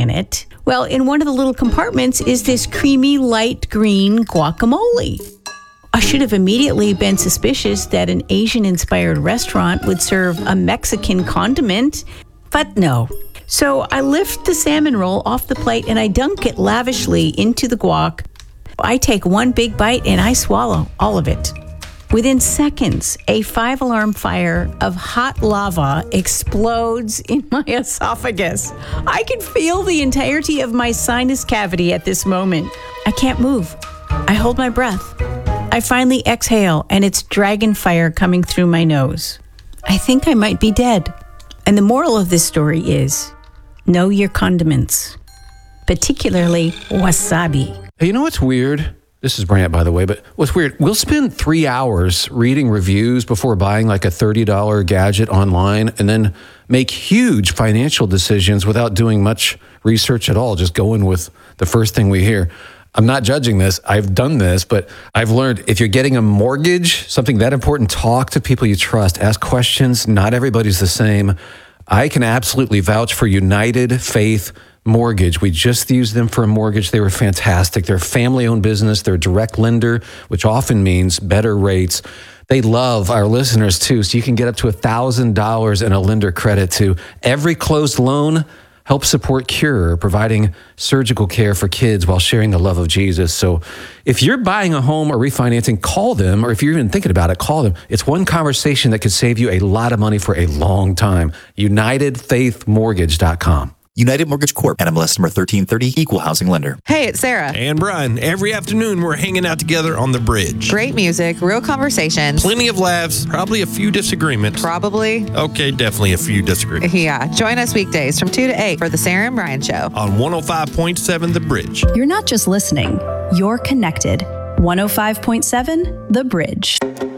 in it. Well, in one of the little compartments is this creamy light green guacamole. I should have immediately been suspicious that an Asian-inspired restaurant would serve a Mexican condiment, but no. So I lift the salmon roll off the plate and I dunk it lavishly into the guac. I take one big bite and I swallow all of it. Within seconds, a 5-alarm fire of hot lava explodes in my esophagus. I can feel the entirety of my sinus cavity at this moment. I can't move. I hold my breath. I finally exhale, and it's dragon fire coming through my nose. I think I might be dead. And the moral of this story is, know your condiments, particularly wasabi. Hey, you know what's weird? This is Brant, by the way, but what's weird? We'll spend 3 hours reading reviews before buying like a $30 gadget online and then make huge financial decisions without doing much research at all, just going with the first thing we hear. I'm not judging this. I've done this, but I've learned if you're getting a mortgage, something that important, talk to people you trust, ask questions. Not everybody's the same. I can absolutely vouch for United Faith Mortgage. We just used them for a mortgage. They were fantastic. They're a family-owned business. They're a direct lender, which often means better rates. They love our listeners too, so you can get up to $1,000 in a lender credit to every closed loan. Help support Cure, providing surgical care for kids while sharing the love of Jesus. So if you're buying a home or refinancing, call them, or if you're even thinking about it, call them. It's one conversation that could save you a lot of money for a long time. UnitedFaithMortgage.com. United Mortgage Corp. NMLS number 1330, Equal Housing Lender. Hey, it's Sarah. And Brian. Every afternoon, we're hanging out together on the bridge. Great music, real conversations. Plenty of laughs, probably a few disagreements. Probably. Okay, definitely a few disagreements. Yeah. Join us weekdays from 2 to 8 for the Sarah and Brian Show. On 105.7 The Bridge. You're not just listening, you're connected. 105.7 The Bridge.